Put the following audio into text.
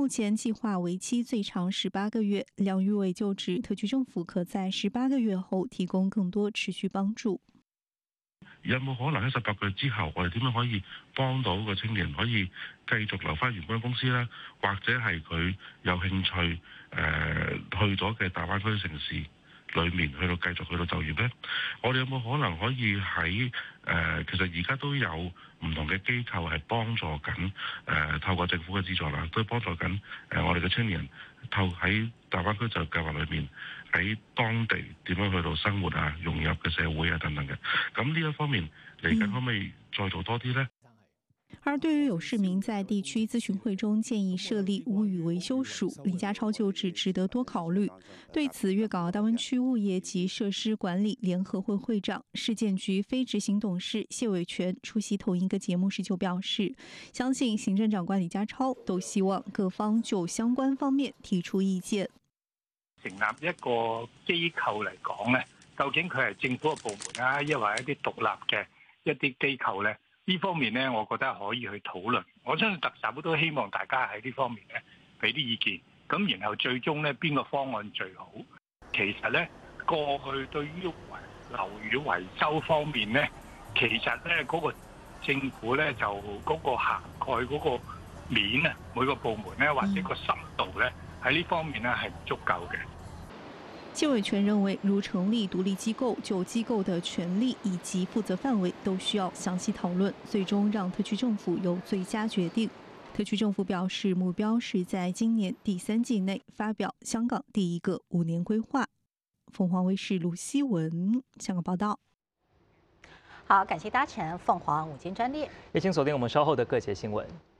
目前计划为期最长18个月。梁玉伟就指，特区政府可在18个月後提供更多持續幫助。 有冇可能喺18個月之後，我哋點樣可以幫到個青年可以繼續留翻原本公司呢？或者係佢有興趣去咗嘅大灣區城市裏面去到繼續去到就業呢？我哋有冇可能可以喺其實而家都有唔同嘅機構係幫助緊透過政府嘅資助啦，都幫助緊我哋嘅青年人喺大灣區就業計劃裏面喺當地點樣去到生活啊、融入嘅社會啊等等嘅。咁呢一方面嚟緊可唔可以再做多啲呢？ 而对于有市民在地区咨询会中建议设立物语维修署，李家超就指值得多考虑。对此，粤港澳大湾区物业及设施管理联合会会长、市建局非执行董事谢伟全出席同一个节目时就表示，相信行政长官李家超都希望各方就相關方面提出意見。 成立一個機構嚟講呢，究竟佢係政府嘅部門啊，抑或一啲獨立嘅一啲機構呢？呢方面呢，我覺得可以去討論。我相信特首都希望大家喺呢方面呢俾啲意見，咁然後最終呢邊個方案最好。其實呢，過去對於樓宇維修方面呢，其實呢嗰個政府呢就嗰個涵蓋嗰個面啊，每個部門呢或者個深度呢喺呢方面呢係唔足夠嘅。 謝偉全認為，如成立獨立機構，就機構的權力以及負責範圍都需要詳細討論，最終讓特區政府有最佳決定。特區政府表示，目標是在今年第3季內發表香港第一個5年規劃。鳳凰衛視盧希文香港報道。 好，感謝搭乘鳳凰午間專列， 也請鎖定我們稍後的各節新聞。